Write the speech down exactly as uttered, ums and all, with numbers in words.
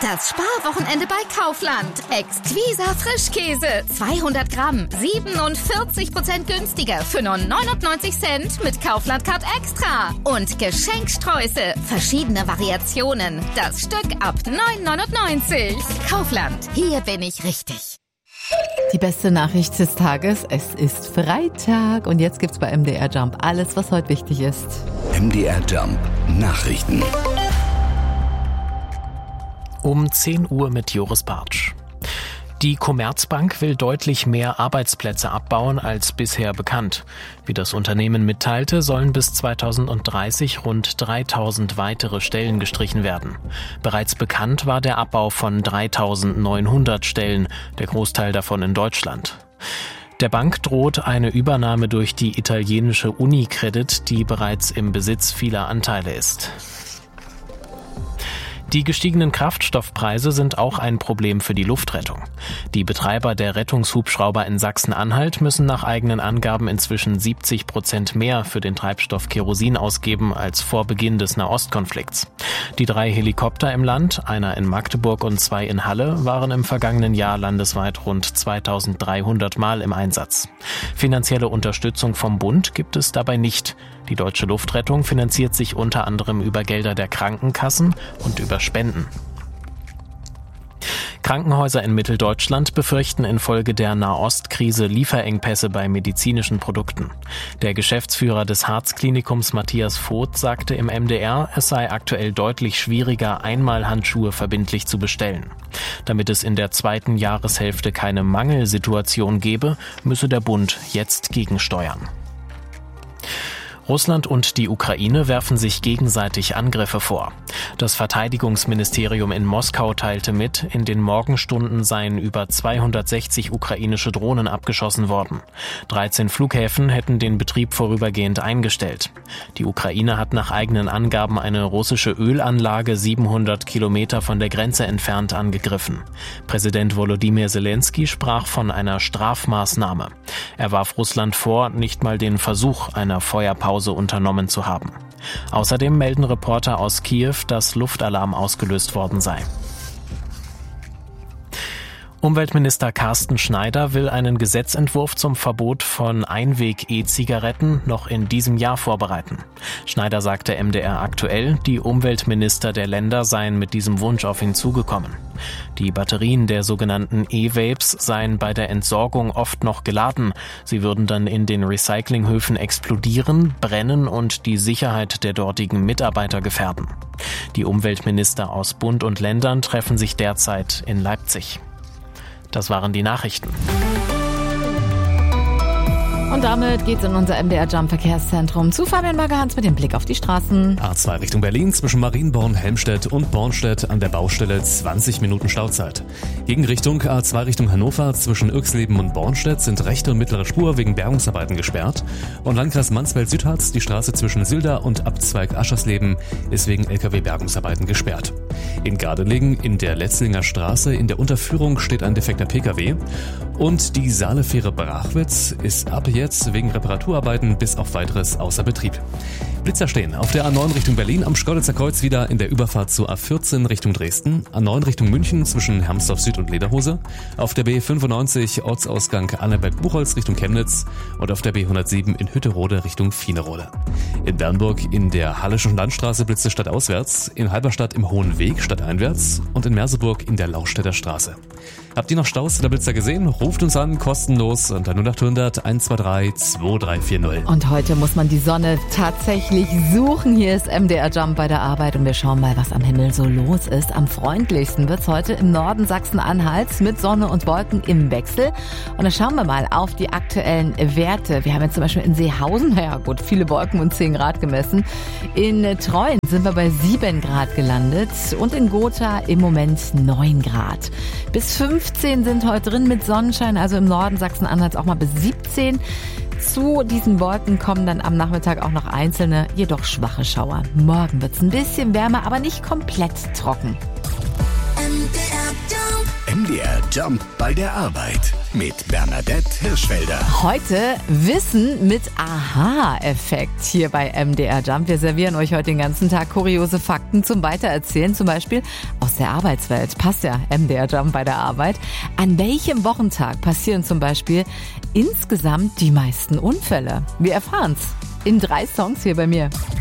Das Sparwochenende bei Kaufland. Exquisa Frischkäse. zweihundert Gramm. siebenundvierzig Prozent günstiger für nur neunundneunzig Cent mit Kaufland Card Extra. Und Geschenksträuße. Verschiedene Variationen. Das Stück ab neun neunundneunzig. Kaufland. Hier bin ich richtig. Die beste Nachricht des Tages, es ist Freitag und jetzt gibt's bei M D R Jump alles, was heute wichtig ist. M D R Jump Nachrichten. Um zehn Uhr mit Joris Bartsch. Die Commerzbank will deutlich mehr Arbeitsplätze abbauen als bisher bekannt. Wie das Unternehmen mitteilte, sollen bis zweitausenddreißig rund dreitausend weitere Stellen gestrichen werden. Bereits bekannt war der Abbau von dreitausendneunhundert Stellen, der Großteil davon in Deutschland. Der Bank droht eine Übernahme durch die italienische Unicredit, die bereits im Besitz vieler Anteile ist. Die gestiegenen Kraftstoffpreise sind auch ein Problem für die Luftrettung. Die Betreiber der Rettungshubschrauber in Sachsen-Anhalt müssen nach eigenen Angaben inzwischen siebzig Prozent mehr für den Treibstoff Kerosin ausgeben als vor Beginn des Nahostkonflikts. Die drei Helikopter im Land, einer in Magdeburg und zwei in Halle, waren im vergangenen Jahr landesweit rund zweitausenddreihundert Mal im Einsatz. Finanzielle Unterstützung vom Bund gibt es dabei nicht. Die Deutsche Luftrettung finanziert sich unter anderem über Gelder der Krankenkassen und über Spenden. Krankenhäuser in Mitteldeutschland befürchten infolge der Nahostkrise Lieferengpässe bei medizinischen Produkten. Der Geschäftsführer des Harz-Klinikums Matthias Voth sagte im M D R, es sei aktuell deutlich schwieriger, Einmalhandschuhe verbindlich zu bestellen. Damit es in der zweiten Jahreshälfte keine Mangelsituation gebe, müsse der Bund jetzt gegensteuern. Russland und die Ukraine werfen sich gegenseitig Angriffe vor. Das Verteidigungsministerium in Moskau teilte mit, in den Morgenstunden seien über zweihundertsechzig ukrainische Drohnen abgeschossen worden. dreizehn Flughäfen hätten den Betrieb vorübergehend eingestellt. Die Ukraine hat nach eigenen Angaben eine russische Ölanlage siebenhundert Kilometer von der Grenze entfernt angegriffen. Präsident Volodymyr Zelensky sprach von einer Strafmaßnahme. Er warf Russland vor, nicht mal den Versuch einer Feuerpause unternommen zu haben. Außerdem melden Reporter aus Kiew, dass Luftalarm ausgelöst worden sei. Umweltminister Carsten Schneider will einen Gesetzentwurf zum Verbot von Einweg-E-Zigaretten noch in diesem Jahr vorbereiten. Schneider sagte M D R aktuell, die Umweltminister der Länder seien mit diesem Wunsch auf ihn zugekommen. Die Batterien der sogenannten E-Vapes seien bei der Entsorgung oft noch geladen. Sie würden dann in den Recyclinghöfen explodieren, brennen und die Sicherheit der dortigen Mitarbeiter gefährden. Die Umweltminister aus Bund und Ländern treffen sich derzeit in Leipzig. Das waren die Nachrichten. Und damit geht's in unser M D R Jump Verkehrszentrum zu Fabian Magerhans mit dem Blick auf die Straßen. A zwei Richtung Berlin zwischen Marienborn, Helmstedt und Bornstedt an der Baustelle zwanzig Minuten Stauzeit. Gegenrichtung A zwei Richtung Hannover zwischen Irxleben und Bornstedt sind rechte und mittlere Spur wegen Bergungsarbeiten gesperrt. Und Landkreis Mansfeld-Südharz, die Straße zwischen Silda und Abzweig Aschersleben ist wegen L K W-Bergungsarbeiten gesperrt. In Gardelegen in der Letzlinger Straße in der Unterführung steht ein defekter P K W. Und die Saalefähre Brachwitz ist ab jetzt wegen Reparaturarbeiten bis auf weiteres außer Betrieb. Blitzer stehen auf der A neun Richtung Berlin am Schkeuditzer Kreuz wieder in der Überfahrt zur A vierzehn Richtung Dresden, A neun Richtung München zwischen Hermsdorf Süd und Lederhose, auf der B fünfundneunzig Ortsausgang Annaberg-Buchholz Richtung Chemnitz und auf der B hundertsieben in Hütterode Richtung Viehnerode. In Bernburg in der Hallischen Landstraße Blitze stadtauswärts, in Halberstadt im Hohen Weg stadteinwärts und in Merseburg in der Laustädter Straße. Habt ihr noch Staus der Blitzer gesehen? Ruft uns an, kostenlos unter null acht hundert eins zwei drei zwei drei vier null. Und heute muss man die Sonne tatsächlich suchen. Hier ist M D R Jump bei der Arbeit und wir schauen mal, was am Himmel so los ist. Am freundlichsten wird's heute im Norden Sachsen-Anhalts mit Sonne und Wolken im Wechsel. Und dann schauen wir mal auf die aktuellen Werte. Wir haben jetzt zum Beispiel in Seehausen, naja gut, viele Wolken und zehn Grad gemessen. In Treuen sind wir bei sieben Grad gelandet und in Gotha im Moment neun Grad. Bis fünfzehn sind heute drin mit Sonnenschein, also im Norden Sachsen-Anhalts auch mal bis siebzehn. Zu diesen Wolken kommen dann am Nachmittag auch noch einzelne, jedoch schwache Schauer. Morgen wird's ein bisschen wärmer, aber nicht komplett trocken. M D R Jump bei der Arbeit mit Bernadette Hirschfelder. Heute Wissen mit Aha-Effekt hier bei M D R Jump. Wir servieren euch heute den ganzen Tag kuriose Fakten zum Weitererzählen, zum Beispiel aus der Arbeitswelt. Passt ja, M D R Jump bei der Arbeit. An welchem Wochentag passieren zum Beispiel insgesamt die meisten Unfälle? Wir erfahren's in drei Songs hier bei mir.